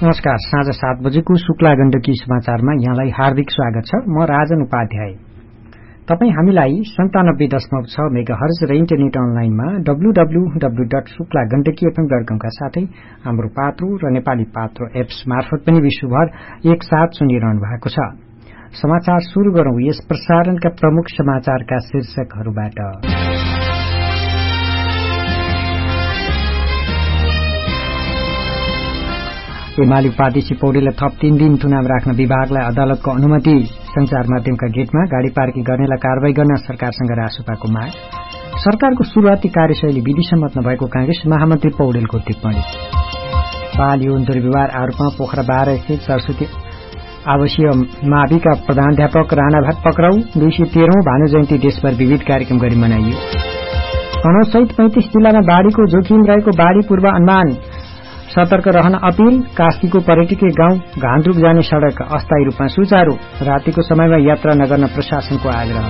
नमस्कार। साँझ 7 बजेको शुक्ला गण्डकी समाचारमा यहाँलाई हार्दिक स्वागत छ। म राजन उपाध्याय। तपाई हामीलाई 97.6 मेगाहर्ज र इन्टरनेट अनलाइनमा www.शुक्लागण्डकीfm.com का साथै हाम्रो पात्रो र नेपाली पात्रो एप्स मार्फत पनि विश्वभर एकसाथ सुनिरहनु भएको छ। समाचार शुरू गरौं यस प्रसारणका प्रमुख समाचारका शीर्षकहरूबाट। एमाले उपाध्यक्ष पौडेललाई थप 3 दिन चुनाव राख्न विभागलाई अदालतको अनुमति। संचार माध्यमका गेटमा गाड़ी पार्किङ गर्नेलाई कारवाही गर्न सरकारसँग रासोपाको माग। सरकारको शुरूआती कार्यशैली विधिसम्मत नभएको कांग्रेस महामन्त्री पौडेलको टिप्पणी। बाल यौन दुर्व्यवहार आरोपमा पोखरा 12 स्थित सरस्वती आवासीय माविका प्रधानाध्यापक राणा भाट पक्राउ। 213औं भानु जयन्ती देशभर विविध कार्यक्रम गरी मनाइयो। तनहुँसहित 35 जिल्लामा बाढ़ीको जोखिम रहेको बाढ़ी पूर्व अनुमान। सतर्क रहन अपील। कास्कीको पर्यटकीय गाउँ घान्द्रुक जाने सड़क अस्थायी रूपमा सुचारू। रातिको समयमा यात्रा नगर्न प्रशासनको आग्रह।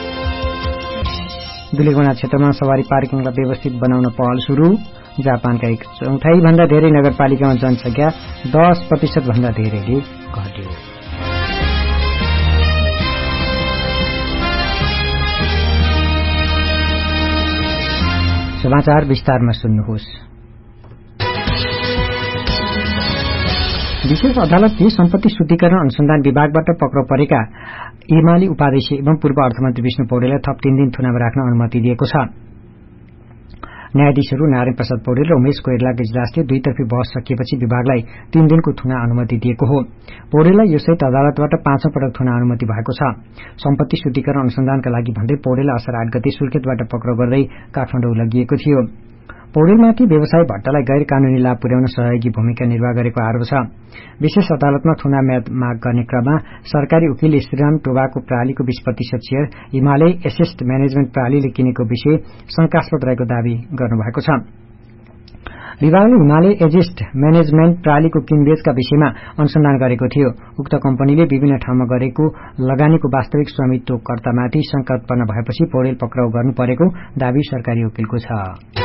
दुलेगौना क्षेत्रमा सवारी पार्किङलाई व्यवस्थित बनाउन पहल शुरू। जापानका 1/4 भन्दा धेरै नगरपालिकामा जनसंख्या 10% भन्दा धेरैले घट्यो। समाचार विस्तारमा सुन्नुहोस्। विशेष अदालतले सम्पत्ति शुद्धिकरण अनुसन्धान विभागबाट पक्राउ परेका एमाले उपाध्यक्ष एवं पूर्व अर्थमन्त्री विष्णु पौडेललाई थप 3 दिन चुनाव राख्न अनुमति दिएको छ। न्यायाधीशहरू नारायण प्रसाद पौडेल र उमेश कोइरालाको इजलासले दुईतर्फी बहस सकिएपछि विभागलाई 3 दिनको थुना अनुमति दिएको हो। पौडेललाई यो सहित अदालतबाट 5औं पटक थुना अनुमति भएको छ। सम्पत्ति शुद्धिकरण अनुसन्धानका लागि भन्दै पौडेल असर 8 गते सुर्खेतबाट पक्राउ गर्दै काठमाडौँ लगिएको थियो। पौडेलमाथि व्यवसायी भट्टलाई गैर कानूनी लाभ पुर्याउन सहयोगी भूमिका निर्वाह गरेको आरोप छ। विशेष अदालतमा थुना म्याद माग गर्ने क्रममा सरकारी वकिल Shriram tobacco प्रालीको 20% share Himalaya assets management प्रालीले किनेको विषय शंकास्पद रहेको दावी गर्नुभएको छ। विभागले हिमालय एजेस्ट म्यानेजमेन्ट प्रालीको किनबेचका विषयमा अनुसन्धान गरेको थियो। उक्त कम्पनीले विभिन्न ठाउँमा गरेको लगानीको वास्तविक स्वामित्वकर्तामाथि शंका उत्पन्न भएपछि पौडेल पक्राउ गर्नु परेको दावी सरकारी वकिलको छ।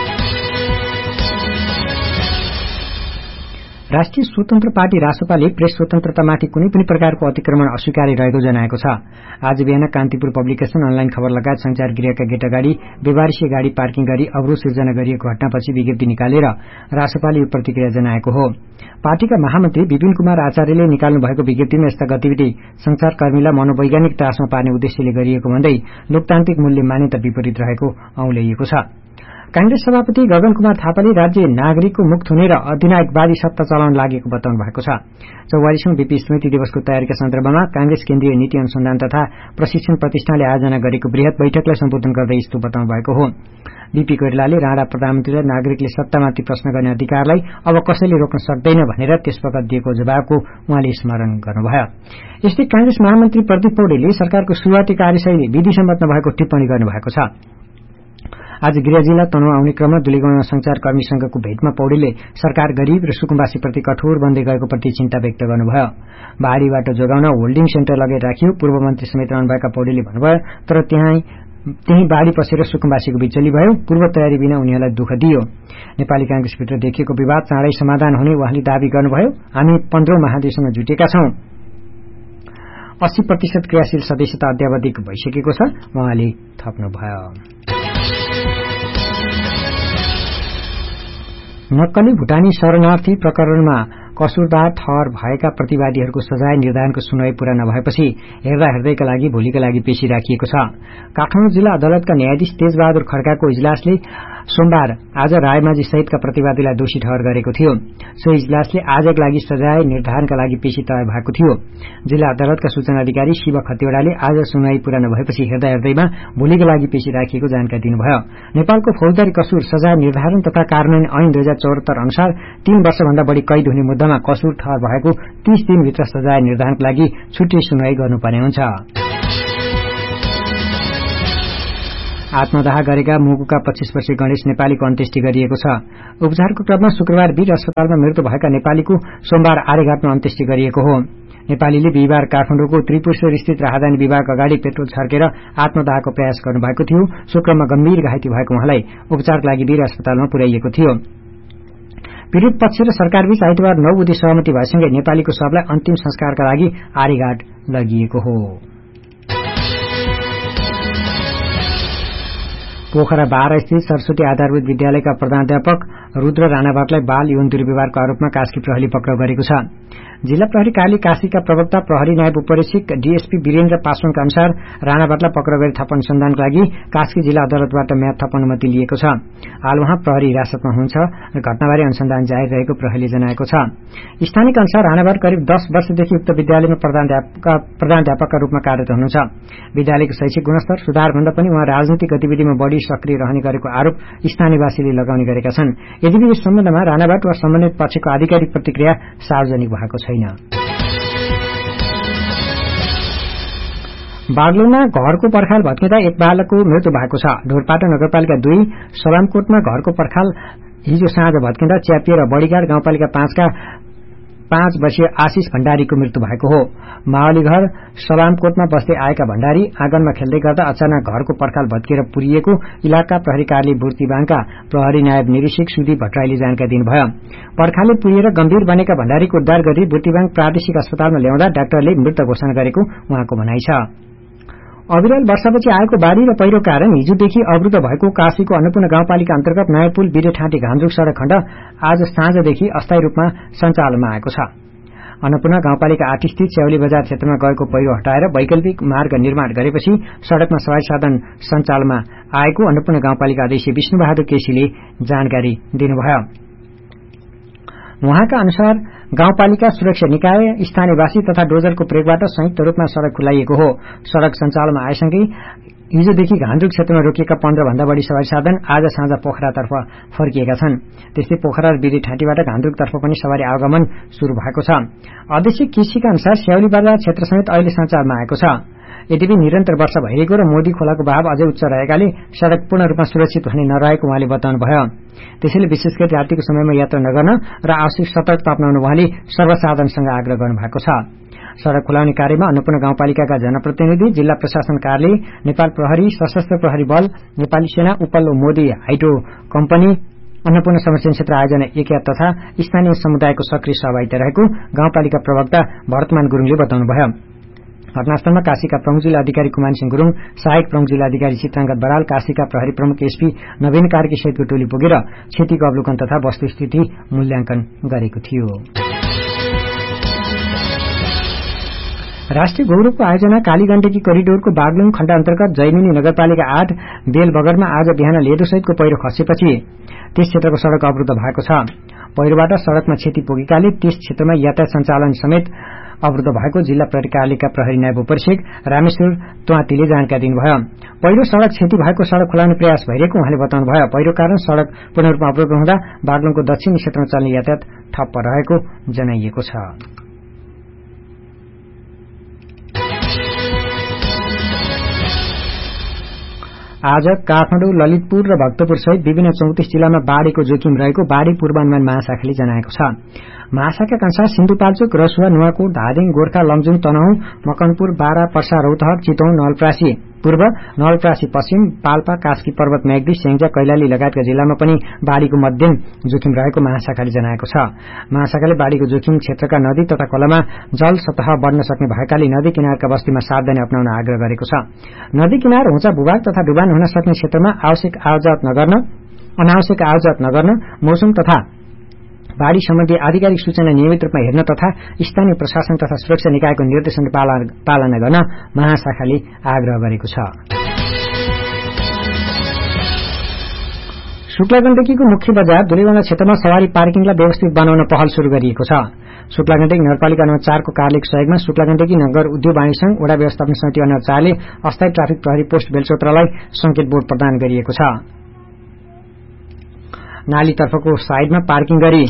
राष्ट्रिय स्वतन्त्र पार्टी रासोपाले प्रेस स्वतन्त्रतामाथि कुनै पनि प्रकारको अतिक्रमण अस्वीकारी रहेको जनाएको छ। आज बिहान कान्तिपुर पब्लिकेशन अनलाइन खबर लगायत संचार गृहका गेट अगाडि बेवारिसी गाड़ी पार्किङ गरी अवरोध सिर्जना गरिएको घटनापछि विज्ञप्ति निकालेर रासोपाले यो प्रतिक्रिया जनाएको हो। पार्टीका महामन्त्री विपिन कुमार आचार्यले निकाल्नु भएको विज्ञप्तिमा यस्ता गतिविधि संचारकर्मीलाई मनोवैज्ञानिक त्रासमा पार्ने उद्देश्यले गरिएको भन्दै लोकतान्त्रिक मूल्य मान्यता विपरीत रहेको औल्याइएको छ। कांग्रेस सभापति गगन कुमार थापाले राज्य नागरिकको मुक्त हुने र अधिनायकवादी सत्ता चलाउन लागेको बताउनु भएको छ। 44औं बीपी स्मृति दिवसको तयारीका सन्दर्भमा कांग्रेस केन्द्रीय नीति अनुसन्धान तथा प्रशिक्षण प्रतिष्ठानले आयोजना गरेको वृहत बैठकलाई सम्बोधन गर्दै यस्तो बताउनु भएको हो। बीपी कोइरालाले राणा प्रधानमन्त्रीलाई नागरिकले सत्तामाथि प्रश्न गर्ने अधिकारलाई अब कसैले रोक्न सक्दैन भनेर त्यसवखत दिएको जवाबको उहाँले स्मरण गर्नुभयो। यस्तै कांग्रेस महामन्त्री प्रदीप पौडेलले सरकारको शुरूआती कार्यशैली विधिसम्मत नभएको टिप्पणी गर्नुभएको छ। आज गृह जिल्ला तनहुँ आउने क्रममा दुलेगौना संचारकर्मी संघको भेटमा पौडेलले सरकार गरीब र सुकुम्बासीप्रति कठोर बन्दै गएको प्रति चिन्ता व्यक्त गर्नुभयो। बाढ़ीबाट जोगाउन होल्डिङ सेन्टर लगाई राखियो। पूर्व मन्त्री समेत रहनुभएका पौडेलले भन्नुभयो, तर त्यही बाढ़ी पसेर सुकुम्बासीको बिचली भयो। पूर्व तयारी बिना उनीहरूलाई दुःख दियो। नेपाली कांग्रेसभित्र देखिएको विवाद चाँडै समाधान हुने उहाँले दावी गर्नुभयो। हामी 15औं महाधिवेशनमा जुटेका छौं। 80% क्रियाशील सदस्यता अद्यावधिक भइसकेको छ उहाँले थप्नुभयो। नक्कली भुटानी शरणार्थी प्रकरणमा कसुरदार ठहर भएका प्रतिवादीहरूको सजाय निर्धारणको सुनवाई पूरा नभएपछि हेर्दाका लागि भोलिका लागि पेशी राखिएको छ। काठमाडौँ जिल्ला अदालतका न्यायाधीश तेजबहादुर खड्काको इजलासले सोमबार आज रायमाझी सहितका प्रतिवादीलाई दोषी ठहर गरेको थियो। सो इजलासले आजका लागि सजाय निर्धारणका लागि पेशी तय भएको थियो। जिल्ला अदालतका सूचना अधिकारी शिव खतिवड़ाले आज सुनवाई पूरा नभएपछि हेर्दैमा भोलिका लागि पेशी राखिएको जानकारी दिनुभयो। नेपालको फौजदारी कसूर सजाय निर्धारण तथा कार्यान्वयन ऐन 2074 अनुसार 3 वर्षभन्दा बढ़ी कैद हुने मुद्दामा कसुर ठहर भएको 30 दिनभित्र सजाय निर्धारणका लागि छुट्टै सुनवाई गर्नुपर्ने हुन्छ। आत्मदाह गरेका मुगुका 25 वर्षीय गणेश नेपालीको अन्त्येष्टि गरिएको छ। उपचारको क्रममा शुक्रबार वीर अस्पतालमा मृत्यु भएका नेपालीको सोमबार आर्यघाटमा अन्त्येष्टि गरिएको हो। नेपालीले बिहिबार काठमाडौँको त्रिपुरेश्वर स्थित राहदानी विभाग अगाडि पेट्रोल छर्केर आत्मदाहको प्रयास गर्नुभएको थियो। सो क्रममा गम्भीर घाइते भएको उहाँलाई उपचारका लागि वीर अस्पतालमा पुर्याइएको थियो। पीड़ित पक्ष र सरकारबीच आइतबार 9 बुँदे सहमति भएसँगै नेपालीको शवलाई अन्तिम संस्कारका लागि आर्यघाट लगिएको हो। पोखरा 12 स्थित सरस्वती आधारभूत विद्यालयका प्रधानाध्यापक रुद्र राणाभाटलाई बाल यौन दुर्व्यवहारको आरोपमा कास्की प्रहरीले पक्राउ गरेको छ। जिल्ला प्रहरी कार्यालय कास्कीका प्रवक्ता प्रहरी नायब उपरीक्षक डीएसपी वीरेन्द्र पासवानका अनुसार राणाभाटलाई पक्राउ गरी थप अनुसन्धानको लागि कास्की जिल्ला अदालतबाट म्याद थप अनुमति लिएको छ। हाल उहाँ प्रहरी हिरासतमा हुनुहुन्छ र घटनाबारे अनुसन्धान जारी रहेको प्रहरीले जनाएको छ। स्थानीयका अनुसार राणाभाट करिब 10 वर्षदेखि उक्त विद्यालयमा प्रधानाध्यापकका रूपमा कार्यरत हुनुहुन्छ। विद्यालयको शैक्षिक गुणस्तर सुधारभन्दा पनि उहाँ राजनीतिक गतिविधिमा बढ़ी सक्रिय रहने गरेको आरोप स्थानीयवासीले लगाउने गरेका छन्। यद्यपि यस सम्बन्धमा राणाभाट वा सम्बन्धित पक्षको आधिकारिक प्रतिक्रिया सार्वजनिक भएको छैन। बागलुङमा घरको पर्खाल भत्किँदा एक बालकको मृत्यु भएको छ। ढोरपाटा नगरपालिका 2 सलामकोटमा घरको पर्खाल हिजो साँझ भत्किँदा च्यापिएर बड़ीघाट गाउँपालिका 5 का 5 वर्षीय आशिष भण्डारीको मृत्यु भएको हो। मावली घर सलामकोटमा बस्दै आएका भण्डारी आँगनमा खेल्दै गर्दा अचानक घरको पर्खाल भत्किएर पुरिएको इलाका प्रहरी कार्यालय बुर्तिबाङका प्रहरी नायब निरीक्षक सुदीप भट्टराईले जानकारी दिनुभयो। पर्खालले पुरिएर गम्भीर बनेका भण्डारीको उद्धार गरी बुर्तिबाङ प्रादेशिक अस्पतालमा ल्याउँदा डाक्टरले मृत घोषणा गरेको उहाँको भनाइ छ। अविरल वर्षापछि आएको बाढ़ी र पहिरो कारण हिजोदेखि अवरुद्ध भएको काशीको अन्नपूर्ण गाउँपालिका अन्तर्गत नयाँ पुल बिरेठाँटी घामजुङ सड़क खण्ड आज साँझदेखि अस्थायी रूपमा सञ्चालनमा आएको छ। अन्नपूर्ण गाउँपालिका 8 स्थित च्याउली बजार क्षेत्रमा गएको पहिरो हटाएर वैकल्पिक मार्ग निर्माण गरेपछि सड़कमा सवारी साधन सञ्चालनमा आएको अन्नपूर्ण गाउँपालिका अध्यक्ष विष्णुबहादुर केसीले जानकारी दिनुभयो। उहाँका अनुसार गाउँपालिका सुरक्षा निकाय स्थानीयवासी तथा डोजरको प्रयोगबाट संयुक्त रूपमा सड़क खुलाइएको हो। सड़क सञ्चालनमा आएसँगै हिजोदेखि घामजुङ क्षेत्रमा रोकिएका 15 भन्दा बढ़ी सवारी साधन आज साँझ पोखरातर्फ फर्किएका छन्। त्यस्तै पोखरा र बिरेठाँटीबाट घामजुङतर्फ पनि सवारी आवागमन शुरू भएको छ। अध्यक्ष केसीका अनुसार स्याउली बजार क्षेत्र समेत अहिले सञ्चारमा आएको छ। यद्यपि निरन्तर वर्षा भइरहेको र मोदी खोलाको बहाव अझै उच्च रहेकाले सड़क पूर्ण रूपमा सुरक्षित हुने नरहेको उहाँले बताउनुभयो। त्यसैले विशेष गरी रातिको समयमा यात्रा नगर्न र आवश्यक सतर्कता अपनाउन उहाँले सर्वसाधारणसँग आग्रह गर्नुभएको छ। सड़क खुलाउने कार्यमा अन्नपूर्ण गाउँपालिकाका जनप्रतिनिधि, जिल्ला प्रशासन कार्यालय, नेपाल प्रहरी, सशस्त्र प्रहरी बल, नेपाली सेना, उपल्लो मोदी हाइड्रो कम्पनी, अन्नपूर्ण संरक्षण क्षेत्र आयोजना एकीया तथा स्थानीय समुदायको सक्रिय सहभागिता रहेको गाउँपालिका प्रवक्ता भरतमान गुरुङले बताउनुभयो। घटनास्थलमा काशीका प्रमुख जिल्ला अधिकारी कुमार सिंह गुरुङ, सहायक प्रमुख जिल्ला अधिकारी चित्रांगत बराल, काशीका प्रहरी प्रमुख एसपी नवीन कार्की सहितको टोली पुगेर क्षतिको अवलोकन तथा वस्तुस्थिति मूल्याङ्कन गरेको थियो। राष्ट्रिय गौरवको आयोजना कालीगण्डकी करिडोरको बागलुङ खण्ड अन्तर्गत जैमिनी नगरपालिका 8 बेलबगरमा आज बिहान लेदोसहितको पहिरो खसेपछि त्यस क्षेत्रको सड़क अवरुद्ध भएको छ। पहिरोबाट सड़कमा क्षति पुगेकाले त्यस क्षेत्रमा यातायात सञ्चालन समेत अवरुद्ध भएको जिल्ला प्रहरी कार्यालयका प्रहरी नायब उपरीक्षक रामेश्वर त्वातीले जानकारी दिनुभयो। पहिरो सड़क क्षति भएको सड़क खुलाउने प्रयास भइरहेको उहाँले बताउनुभयो। पहिरो कारण सड़क पूर्ण रूपमा अवरुद्ध हुँदा बागलुङको दक्षिणी क्षेत्रमा चल्ने यातायात ठप्प रहेको जनाइएको छ। आज काठमाडौँ, ललितपुर र भक्तपुर सहित विभिन्न 34 जिल्लामा बाढ़ीको जोखिम रहेको बाढ़ी पूर्वानुमान महाशाखाले जनाएको छ। महाशाखाका अनुसार सिन्धुपाल्चोक, रसुवा, नुवाकोट, धादिङ, गोर्खा, लमजुङ, तनहुँ, मकनपुर, बारा, पर्सा, रौतहट, चितौन, नवलपरासी पूर्व, नवलपरासी पश्चिम, पाल्पा, कास्की पर्वत, म्याग्दी, स्याङ्जा, कैलाली लगायतका जिल्लामा पनि बाढ़ीको मध्यम जोखिम रहेको महाशाखाले जनाएको छ। महाशाखाले बाढ़ीको जोखिम क्षेत्रका नदी तथा खोलामा जल सतह बढ्न सक्ने भएकाले नदी किनारका बस्तीमा सावधानी अपनाउन आग्रह गरेको छ। नदी किनार, होचा भूभाग तथा डुबान हुन सक्ने क्षेत्रमा अनावश्यक आवजात नगर्न, मौसम तथा बाढ़ी सम्बन्धी आधिकारिक सूचना नियमित रूपमा हेर्न तथा स्थानीय प्रशासन तथा सुरक्षा निकायको निर्देशन पालना गर्न महाशाखाले आग्रह गरेको छ। शुक्लागण्डकीको मुख्य बजार दुलेगण्डा क्षेत्रमा सवारी पार्किङलाई व्यवस्थित बनाउन पहल शुरू गरिएको छ। शुक्लागण्डकी नगरपालिका नम्बर 4 को कार्यालयको सहयोगमा शुक्लागण्डकी नगर उद्योग वाणिज्य संघ, वडा व्यवस्थापन समिति नम्बर 4 ले अस्थायी ट्राफिक प्रहरी पोस्ट बेलचोत्रालाई संकेत बोर्ड प्रदान गरिएको छ। नालीतर्फको साइडमा पार्किङ गरी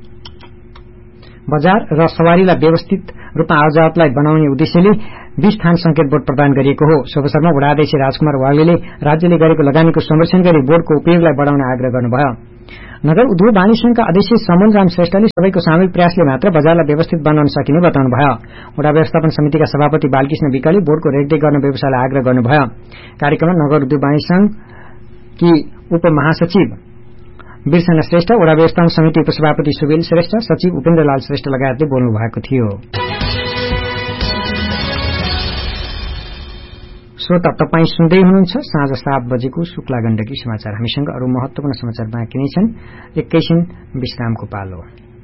बजार र सवारीलाई व्यवस्थित रूपमा आवाजावतलाई बनाउने उद्देश्यले 20 स्थान संकेत बोर्ड प्रदान गरिएको हो। सो अवसरमा वडा अध्यक्ष राजकुमार वाग्लेले राज्यले गरेको लगानीको संरक्षण गरी बोर्डको उपयोगलाई बढाउन आग्रह गर्नुभयो। नगर उद्योग वाणिज्य संघका अध्यक्ष समन राम श्रेष्ठले सबैको सामूहिक प्रयासले मात्र बजारलाई व्यवस्थित बनाउन सकिने बताउनुभयो। वडा व्यवस्थापन समितिका सभापति बालकृष्ण विकले बोर्डको रेखदेख गर्न व्यवसायलाई आग्रह गर्नुभयो। कार्यक्रममा नगर उद्योग वाणिज्य संघकी उपमहासचिव बिरसाना श्रेष्ठ, वडा व्यवस्थापन समिति उपसभापति सुबेल श्रेष्ठ, सचिव उपेन्द्रलाल श्रेष्ठ लगायतले बोल्नु भएको थियो। श्रोता, तपाईँ सुन्दै हुनुहुन्छ साँझ 7 बजेको शुक्ला गण्डकी समाचार। हामीसँग अरू महत्वपूर्ण समाचार बाँकी नै छन्। एकैछिन विश्रामको पालो।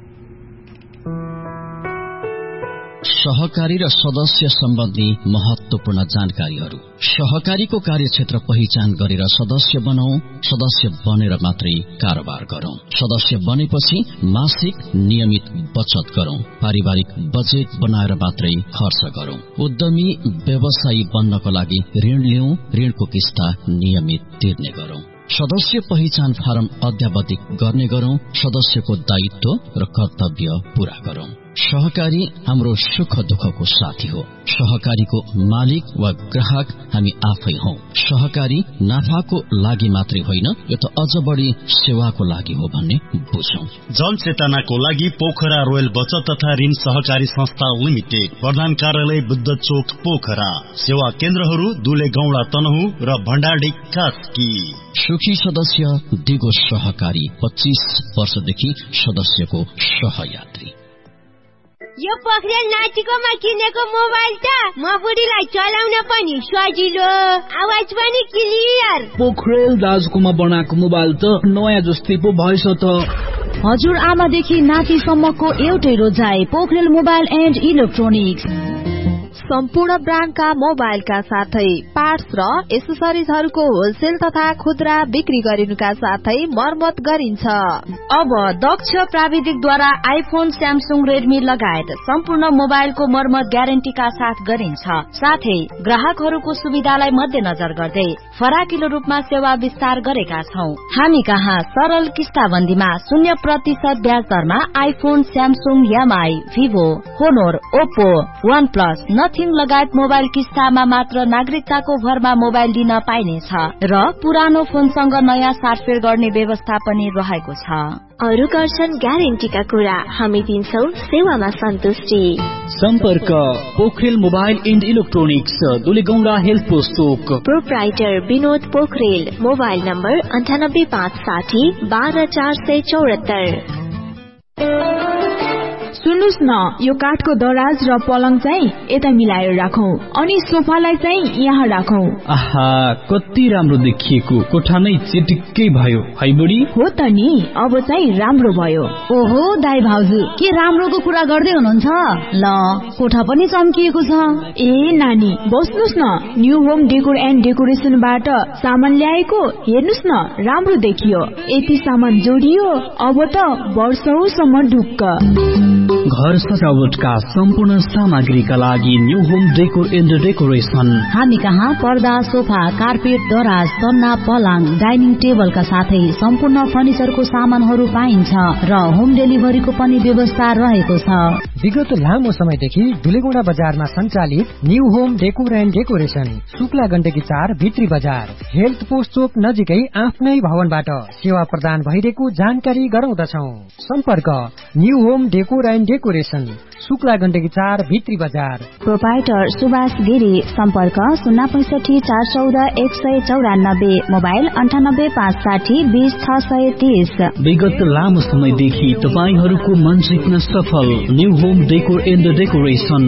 सहकारी र सदस्य सम्बन्धी महत्वपूर्ण जानकारीहरू। सहकारीको कार्यक्षेत्र पहिचान गरेर सदस्य बनाऊ। सदस्य बनेर मात्रै कारोबार गरौं। सदस्य बनेपछि मासिक नियमित बचत गरौं। पारिवारिक बजेट बनाएर मात्रै खर्च गरौं। उद्यमी व्यवसायी बन्नको लागि ऋण लिऊ। ऋणको किस्ता नियमित तिर्ने गरौं। सदस्य पहिचान फारम अद्यावधिक गर्ने गरौं। सदस्यको दायित्व र कर्तव्य पूरा गरौं। सहकारी हाम्रो सुख दुःखको साथी हो। सहकारीको मालिक वा ग्राहक हामी आफै हौ। सहकारी नाफाको लागि मात्रै होइन, यो त अझ बढी सेवाको लागि हो भन्ने बुझौं। जनचेतनाको लागि पोखरा रोयल बचत तथा ऋण सहकारी संस्था लिमिटेड, प्रधान कार्यालय बुद्ध चोक पोखरा। सेवा केन्द्रहरू दुले गौडा तनहु र भण्डारडी कास्की। सुखी सदस्य दिगो सहकारी, 25 वर्षदेखि सदस्यको सहयात्री। यो पोखरेल नाचिकोमा किनेको मोबाइल त म बुढीलाई चलाउन पनि सजिलो, आवाज पनि क्लियर। पोखरेल दाजुकोमा बनाएको मोबाइल त नयाँ जस्तै पो भएछ त। हजुर आमादेखि नातिसम्मको एउटै रोजाइ, पोखरेल मोबाइल एन्ड इलेक्ट्रोनिक्स। सम्पूर्ण ब्रान्डका मोबाइलका साथै पार्ट्स र एसेसरिजहरूको होलसेल तथा खुद्रा बिक्री गरिनुका साथै मर्मत गरिन्छ। अब दक्ष प्राविधिकद्वारा आइफोन, स्यामसुङ, रेडमी लगायत सम्पूर्ण मोबाइलको मर्मत ग्यारेन्टीका साथ गरिन्छ। साथै ग्राहकहरूको सुविधालाई मध्यनजर गर्दै फराकिलो रूपमा सेवा विस्तार गरेका छौं। हामी कहाँ सरल किस्ताबन्दीमा 0% ब्याज दरमा iPhone, Samsung, MI, Vivo, होनोर, Oppo, वन प्लस, नथिङ लगायत मोबाइल किस्तामा मात्र नागरिकताको भरमा मोबाइल दिन पाइनेछ र पुरानो फोनसँग नयाँ साटफेर गर्ने व्यवस्था पनि रहेको छ। अरू गर्छन् ग्यारेन्टीका कुरा, हामी दिन्छौं सेवामा सन्तुष्टि। सम्पर्क Pokharel mobile and electronics, दुलेगौडा health post Chowk. Proprietor Vinod Pokharel. Mobile number 98560 12474। सुन्नुस् न, यो काठको दराज र पलङ चाहिँ यता मिलाएर राखौं अनि सोफालाई चाहिँ यहाँ राखौं। आहा, कति राम्रो देखिएको, कोठा नै चिटिक्कै भयो है बुढी। हो त नि, अब चाहिँ राम्रो भयो। ओहो दाइ भाउजू, के राम्रोको कुरा गर्दै हुनुहुन्छ? ल, कोठा पनि चम्किएको छ। ए नानी, बस्नुस् न, न्यू होम डेकोर एन्ड डेकोरेसनबाट सामान ल्याएको, हेर्नुस् न, राम्रो देखियो। यति सामान जोडियो, अब त वर्षौसम्म ढुक्क। घर सजावटका सम्पूर्ण सामग्रीका लागि new home decor and decoration. हामी कहाँ पर्दा, सोफा, कार्पेट, दराज, सन्ना, पलङ, डाइनिङ टेबलका साथै सम्पूर्ण फर्निचरको सामानहरू पाइन्छ र होम डेलिभरीको पनि व्यवस्था रहेको छ। विगत लामो समयदेखि दुलेगौडा बजारमा सञ्चालित new home decor and decoration, Shukla Gandaki 4 भित्री बजार, हेल्थ पोस्ट चोक नजिकै आफ्नै भवनबाट सेवा प्रदान भइरहेको जानकारी गराउँदछौ। सम्पर्क new home decor and decoration, Shukla Gandaki 4 भित्री बजार। प्रोप्राइटर सुभाष गिरी। सम्पर्क 065 414 194, मोबाइल 98 560 20 630। विगत लामो समयदेखि तपाईहरूको मन जित्न सफल new home decor and decoration.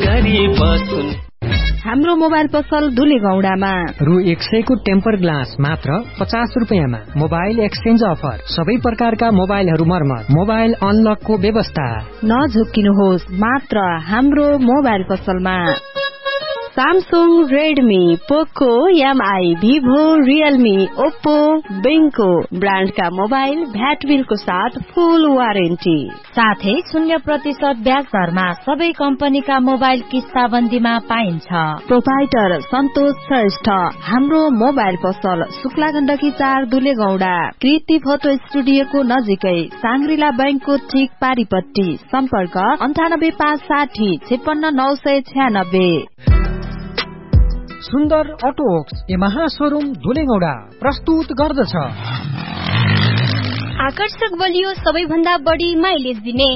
हाम्रो मोबाइल पसल दुलेगौडामा रु 100 को टेम्पर ग्लास मात्र 50 रुपियाँमा। मोबाइल एक्सचेन्ज अफर, सबै प्रकारका मोबाइलहरू मर्मत, मोबाइल अनलकको व्यवस्था। नझुक्किनुहोस्, मात्र हाम्रो मोबाइल पसलमा। सैमसंग, रेडमी, पोको, एमआई, भिभो, रियलमी, ओप्पो, बेंको ब्रांड का मोबाइल भ्याट बिलको साथ फुल वारेन्टी, साथै 0% ब्याज दरमा सबै कम्पनीका मोबाइल किस्ताबन्दीमा पाइन्छ। प्रोप्राइटर सन्तोष श्रेष्ठ। हाम्रो मोबाइल पसल शुक्ला गण्डकी 4 दुलेगौडा, कृति फोटो स्टुडियोको नजिकै, सांग्रिला बैंकको ठीक पारिपट्टि। सम्पर्क 98 560 56 996। सुन्दर अटोक्स यमहा शोरूम दुलेगौडा प्रस्तुत गर्दछ आकर्षक बलियो सबैभन्दा बढी माइलेज दिने